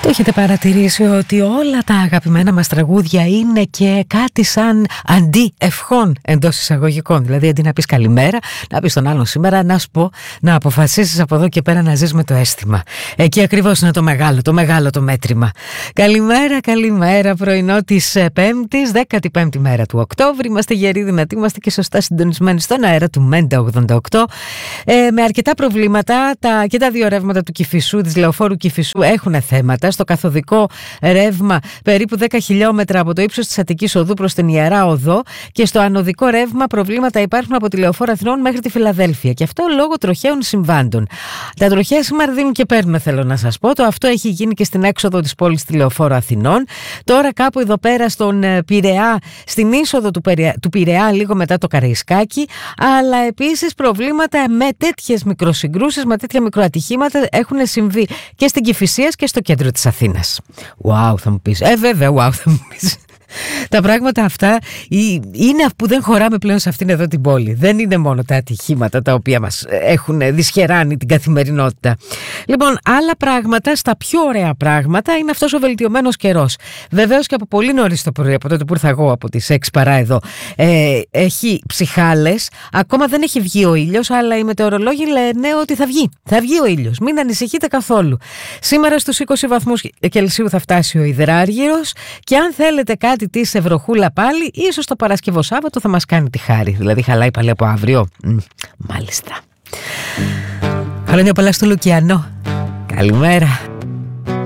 Το έχετε παρατηρήσει ότι όλα τα αγαπημένα μας τραγούδια είναι και κάτι σαν αντί-ευχών εντός εισαγωγικών. Δηλαδή αντί να πεις καλημέρα, να πεις τον άλλον σήμερα, να σου πω, να αποφασίσεις από εδώ και πέρα να ζεις με το αίσθημα. Εκεί ακριβώς είναι το μέτρημα. Καλημέρα, καλημέρα, πρωινό της Πέμπτης, 15η μέρα του Οκτώβρη. Είμαστε γεροί, δυνατοί, είμαστε και σωστά συντονισμένοι στον αέρα του Μέντα 88. Με αρκετά προβλήματα, και τα δύο ρεύματα του Κηφισού, της Λεωφόρου Κηφισού, έχουν θέματα. Στο καθοδικό ρεύμα περίπου 10 χιλιόμετρα από το ύψος της Αττικής Οδού προς την Ιερά Οδό, και στο ανωδικό ρεύμα προβλήματα υπάρχουν από τη Λεωφόρο Αθηνών μέχρι τη Φιλαδέλφια. Και αυτό λόγω τροχαίων συμβάντων. Τα τροχαία σήμερα δίνουν και παίρνουν, θέλω να σας πω. Το αυτό έχει γίνει και στην έξοδο της πόλης στη Λεωφόρο Αθηνών. Τώρα κάπου εδώ πέρα στον Πειραιά, στην είσοδο του Πειραιά, λίγο μετά το Καραϊσκάκι. Αλλά επίσης προβλήματα με τέτοιες μικροσυγκρούσεις, με τέτοια μικροατυχήματα έχουν συμβεί και στην Κηφισίας και στο κέντρο της Αθήνας. Wow, θα μου πεις. Βέβαια, wow, θα μου πεις. Τα πράγματα αυτά είναι που δεν χωράμε πλέον σε αυτήν εδώ την πόλη. Δεν είναι μόνο τα ατυχήματα τα οποία μας έχουν δυσχεράνει την καθημερινότητα. Λοιπόν, άλλα πράγματα, στα πιο ωραία πράγματα, είναι αυτός ο βελτιωμένος καιρός. Βεβαίως και από πολύ νωρίς το πρωί, από τότε που ήρθα εγώ από τις 6 παρά εδώ, έχει ψιχάλες. Ακόμα δεν έχει βγει ο ήλιος, αλλά οι μετεωρολόγοι λένε ότι θα βγει. Θα βγει ο ήλιος. Μην ανησυχείτε καθόλου. Σήμερα στους 20 βαθμούς Κελσίου θα φτάσει ο υδράργυρος, και αν θέλετε κάτι της Ευρωχούλα πάλι, ίσως το Παρασκευό Σάββατο θα μας κάνει τη χάρη. Δηλαδή χαλάει πάλι από αύριο. Μάλιστα. Χρόνια πολλά στο Λουκιανό. Καλημέρα.